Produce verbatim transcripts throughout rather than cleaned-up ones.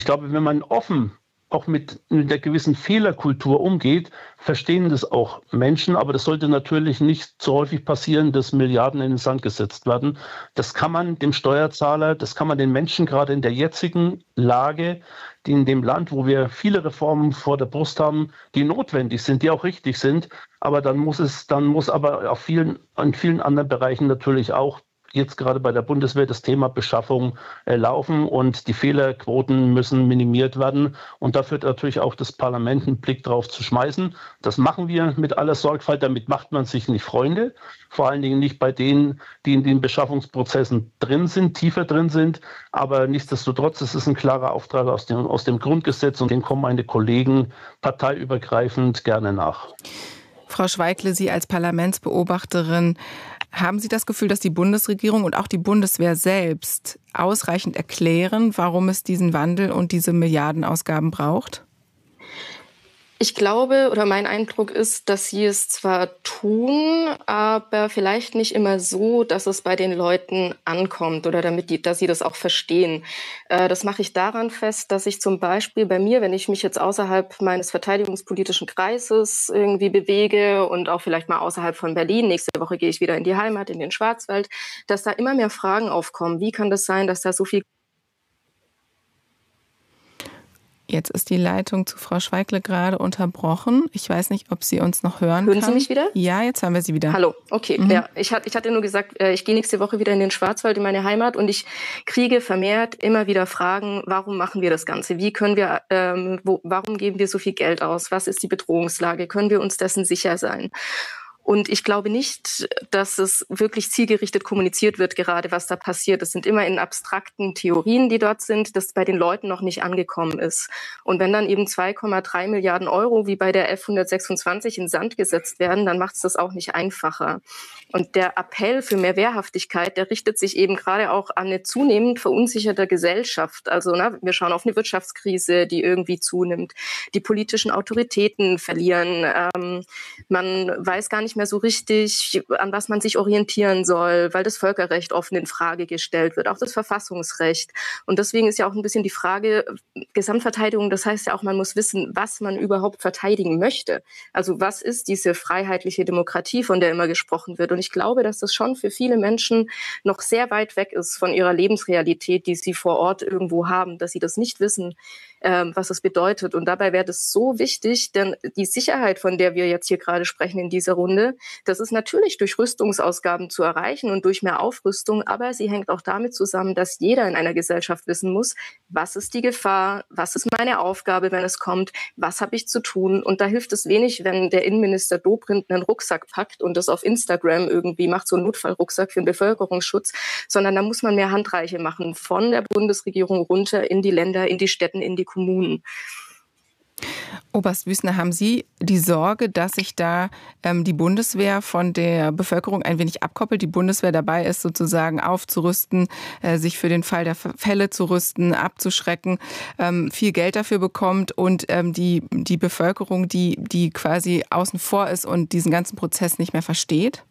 Ich glaube, wenn man offen auch mit einer gewissen Fehlerkultur umgeht, verstehen das auch Menschen. Aber das sollte natürlich nicht so häufig passieren, dass Milliarden in den Sand gesetzt werden. Das kann man dem Steuerzahler, das kann man den Menschen gerade in der jetzigen Lage, die in dem Land, wo wir viele Reformen vor der Brust haben, die notwendig sind, die auch richtig sind. Aber dann muss es, dann muss aber auf vielen, in vielen anderen Bereichen natürlich auch jetzt gerade bei der Bundeswehr das Thema Beschaffung äh, laufen und die Fehlerquoten müssen minimiert werden. Und da führt natürlich auch das Parlament einen Blick drauf zu schmeißen. Das machen wir mit aller Sorgfalt. Damit macht man sich nicht Freunde. Vor allen Dingen nicht bei denen, die in den Beschaffungsprozessen drin sind, tiefer drin sind. Aber nichtsdestotrotz, es ist ein klarer Auftrag aus dem, aus dem Grundgesetz und dem kommen meine Kollegen parteiübergreifend gerne nach. Frau Schweigle, Sie als Parlamentsbeobachterin, haben Sie das Gefühl, dass die Bundesregierung und auch die Bundeswehr selbst ausreichend erklären, warum es diesen Wandel und diese Milliardenausgaben braucht? Ich glaube, oder mein Eindruck ist, dass sie es zwar tun, aber vielleicht nicht immer so, dass es bei den Leuten ankommt oder damit die, dass sie das auch verstehen. Äh, das mache ich daran fest, dass ich zum Beispiel bei mir, wenn ich mich jetzt außerhalb meines verteidigungspolitischen Kreises irgendwie bewege und auch vielleicht mal außerhalb von Berlin, nächste Woche gehe ich wieder in die Heimat, in den Schwarzwald, dass da immer mehr Fragen aufkommen. Wie kann das sein, dass da so viel... Jetzt ist die Leitung zu Frau Schweigle gerade unterbrochen. Ich weiß nicht, ob sie uns noch hören Hören kann. Sie mich wieder? Ja, jetzt haben wir Sie wieder. Hallo, okay. Mhm. Ja, ich, hat, ich hatte nur gesagt, ich gehe nächste Woche wieder in den Schwarzwald, in meine Heimat, und ich kriege vermehrt immer wieder Fragen, warum machen wir das Ganze? Wie können wir, ähm, wo, warum geben wir so viel Geld aus? Was ist die Bedrohungslage? Können wir uns dessen sicher sein? Und ich glaube nicht, dass es wirklich zielgerichtet kommuniziert wird, gerade was da passiert. Es sind immer in abstrakten Theorien, die dort sind, das bei den Leuten noch nicht angekommen ist. Und wenn dann eben zwei Komma drei Milliarden Euro wie bei der F hundertsechsundzwanzig in Sand gesetzt werden, dann macht es das auch nicht einfacher. Und der Appell für mehr Wehrhaftigkeit, der richtet sich eben gerade auch an eine zunehmend verunsicherte Gesellschaft. Also na, wir schauen auf eine Wirtschaftskrise, die irgendwie zunimmt. Die politischen Autoritäten verlieren. Ähm, man weiß gar nicht mehr so richtig, an was man sich orientieren soll, weil das Völkerrecht offen in Frage gestellt wird, auch das Verfassungsrecht. Und deswegen ist ja auch ein bisschen die Frage, Gesamtverteidigung, das heißt ja auch, man muss wissen, was man überhaupt verteidigen möchte. Also was ist diese freiheitliche Demokratie, von der immer gesprochen wird? Und ich glaube, dass das schon für viele Menschen noch sehr weit weg ist von ihrer Lebensrealität, die sie vor Ort irgendwo haben, dass sie das nicht wissen, ähm, was es bedeutet. Und dabei wäre das so wichtig, denn die Sicherheit, von der wir jetzt hier gerade sprechen in dieser Runde, das ist natürlich durch Rüstungsausgaben zu erreichen und durch mehr Aufrüstung, aber sie hängt auch damit zusammen, dass jeder in einer Gesellschaft wissen muss, was ist die Gefahr, was ist meine Aufgabe, wenn es kommt, was habe ich zu tun. Und da hilft es wenig, wenn der Innenminister Dobrindt einen Rucksack packt und das auf Instagram irgendwie macht, so einen Notfallrucksack für den Bevölkerungsschutz, sondern da muss man mehr Handreiche machen, von der Bundesregierung runter in die Länder, in die Städten, in die Kommunen. Oberst Wüstner, haben Sie die Sorge, dass sich da ähm, die Bundeswehr von der Bevölkerung ein wenig abkoppelt? Die Bundeswehr dabei ist, sozusagen aufzurüsten, äh, sich für den Fall der Fälle zu rüsten, abzuschrecken, ähm, viel Geld dafür bekommt und ähm, die, die Bevölkerung, die, die quasi außen vor ist und diesen ganzen Prozess nicht mehr versteht?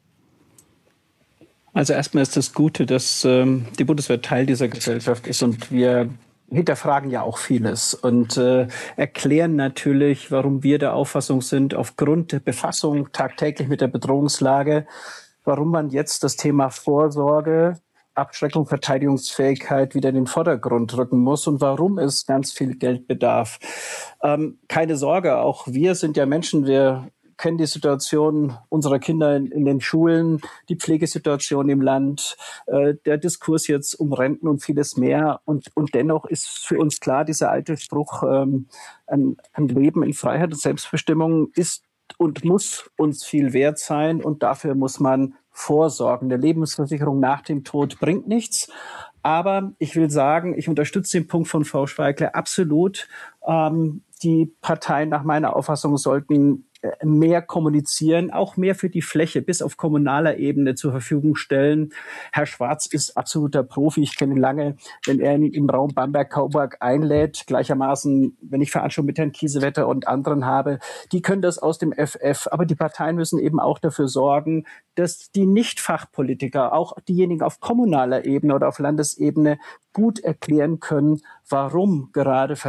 Also erstmal ist das Gute, dass ähm, die Bundeswehr Teil dieser Gesellschaft ist und wir hinterfragen ja auch vieles und äh, erklären natürlich, warum wir der Auffassung sind, aufgrund der Befassung tagtäglich mit der Bedrohungslage, warum man jetzt das Thema Vorsorge, Abschreckung, Verteidigungsfähigkeit wieder in den Vordergrund rücken muss und warum es ganz viel Geld bedarf. Ähm, keine Sorge, auch wir sind ja Menschen, wir kennen die Situation unserer Kinder in, in den Schulen, die Pflegesituation im Land, äh, der Diskurs jetzt um Renten und vieles mehr. Und, und dennoch ist für uns klar, dieser alte Spruch, ähm, ein, ein Leben in Freiheit und Selbstbestimmung ist und muss uns viel wert sein. Und dafür muss man vorsorgen. Eine Lebensversicherung nach dem Tod bringt nichts. Aber ich will sagen, ich unterstütze den Punkt von Frau Schweigle absolut. Ähm, die Parteien nach meiner Auffassung sollten mehr kommunizieren, auch mehr für die Fläche bis auf kommunaler Ebene zur Verfügung stellen. Herr Schwarz ist absoluter Profi. Ich kenne ihn lange, wenn er im Raum Bamberg-Kauberg einlädt, gleichermaßen, wenn ich Veranstaltungen mit Herrn Kiesewetter und anderen habe, die können das aus dem F F. Aber die Parteien müssen eben auch dafür sorgen, dass die Nicht-Fachpolitiker, auch diejenigen auf kommunaler Ebene oder auf Landesebene, gut erklären können, warum gerade